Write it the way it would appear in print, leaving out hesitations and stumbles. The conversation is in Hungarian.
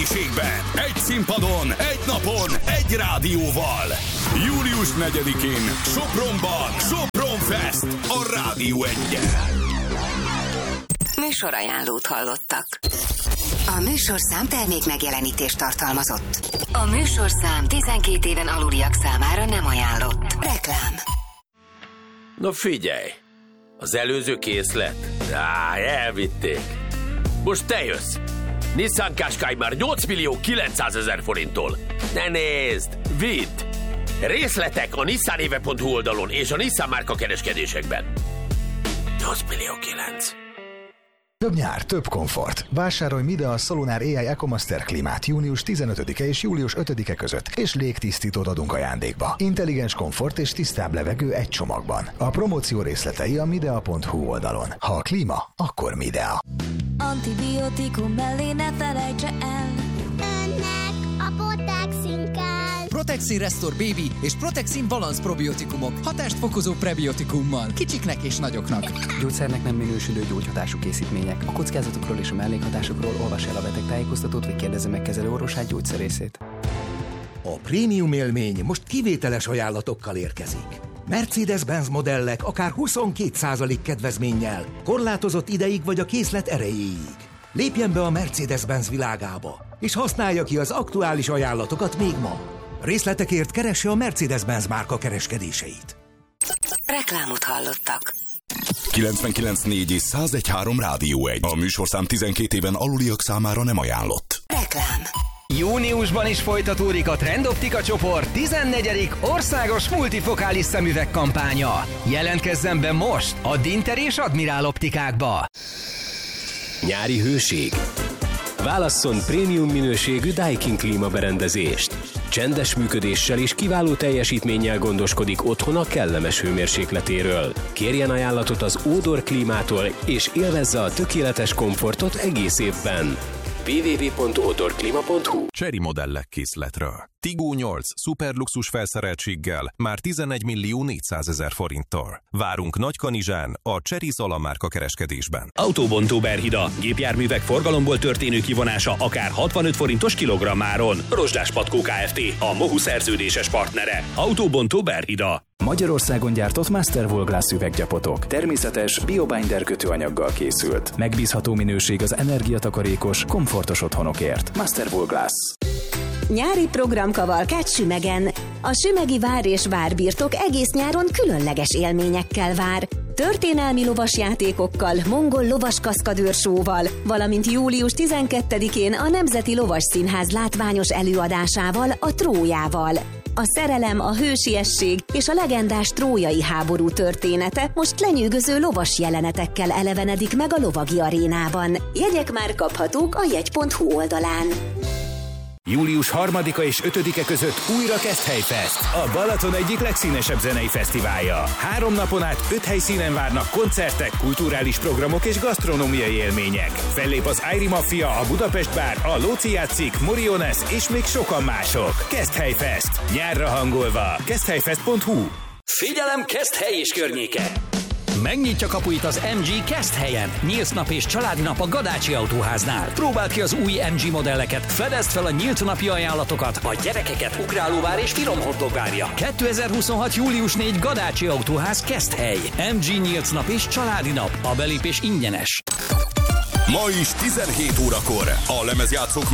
minőségben, egy színpadon, egy napon, egy rádióval. Július 4-én Sopronban Sopron Fest a Rádió 1-en. Műsorajánlót hallottak. A műsorszám termék megjelenítést tartalmazott. A műsorszám 12 éven aluliak számára nem ajánlott. Reklám. Na figyelj! Az előző készlet? Elvitték. Most te jössz! Nissan Qashqai már 8.900.000 forinttól. Ne nézd! Vidd! Részletek a nissanéve.hu oldalon és a Nissan márka kereskedésekben. 8.900.000. Több nyár, több komfort. Vásárolj Midea Solunar AI EcoMaster klímát június 15-e és július 5-e között, és légtisztítót adunk ajándékba. Intelligens komfort és tisztább levegő egy csomagban. A promóció részletei a midea.hu oldalon. Ha a klíma, akkor Midea. Antibiotikum mellé ne felejtse el. Önnek a Protexin kell. Protexin Restore Baby és Protexin Balance probiotikumok. Hatást fokozó prebiotikummal. Kicsiknek és nagyoknak. Gyógyszernek nem minősülő gyógyhatású készítmények. A kockázatokról és a mellékhatásokról olvas el a betegtájékoztatót, vagy kérdezze meg kezelőorvosát, gyógyszerészét. A prémium élmény most kivételes ajánlatokkal érkezik. Mercedes-Benz modellek akár 22% kedvezménnyel, korlátozott ideig vagy a készlet erejéig. Lépjen be a Mercedes-Benz világába, és használja ki az aktuális ajánlatokat még ma. Részletekért keresse a Mercedes-Benz márka kereskedéseit. Reklámot hallottak. 99.4 és 101.3 Rádió 1. A műsorszám 12 éven aluliak számára nem ajánlott. Reklám. Júniusban is folytatódik a Trendoptika csoport 14. országos multifokális szemüveg kampánya. Jelentkezzen be most a Dinter és Admirál optikákba. Nyári hőség. Válasszon prémium minőségű Daikin klímaberendezést. Csendes működéssel és kiváló teljesítménnyel gondoskodik otthona kellemes hőmérsékletéről. Kérjen ajánlatot az Odor klímától, és élvezze a tökéletes komfortot egész évben. www.odorklima.hu. Chery modellek készletről. Tiggo 8 szuperluxus felszereltséggel már 11.400.000 forinttal. Várunk Nagykanizsán a Chery Zala márka kereskedésben. Autóbontó Berhida. Gépjárművek forgalomból történő kivonása akár 65 forintos kilogrammáron. Rozsdás Patkó Kft. A MOHU szerződéses partnere. Autóbontó Berhida. Magyarországon gyártott Masterwool Glass üveggyapotok. Természetes, biobinder kötőanyaggal készült. Megbízható minőség az energiatakarékos, komfortos otthonokért. Masterwool Glass. Nyári programkavalkád Sümegen. A sümegi vár és várbirtok egész nyáron különleges élményekkel vár. Történelmi lovasjátékokkal, mongol lovaskaszkadőrsóval, valamint július 12-én a Nemzeti Lovas Színház látványos előadásával, a Trójával. A szerelem, a hősiesség és a legendás trójai háború története most lenyűgöző lovas jelenetekkel elevenedik meg a Lovagi Arénában. Jegyek már kaphatók a jegy.hu oldalán. Július 3-a és 5-e között újra Keszthely-fest, a Balaton egyik legszínesebb zenei fesztiválja. 3 napon át 5 helyszínen várnak koncertek, kulturális programok és gasztronómiai élmények. Fellép az Airi Mafia, a Budapest Bár, a Lóci játszik, Moriones és még sokan mások. Keszthely-fest. Nyárra hangolva. Keszthelyfest.hu. Figyelem, Keszthely és környéke! Megnyitja kapuit az MG Keszthelyen. Nyílt nap és családi nap a Gadácsi Autóháznál. Próbáld ki az új MG modelleket, fedezd fel a nyílt napi ajánlatokat, a gyerekeket ugrálóvár és finom hotdog várja. 2026. július 4 Gadácsi Autóház Keszthely. MG nyílt nap és családi nap. A belépés ingyenes. Ma is 17 órakor a lemezjátszók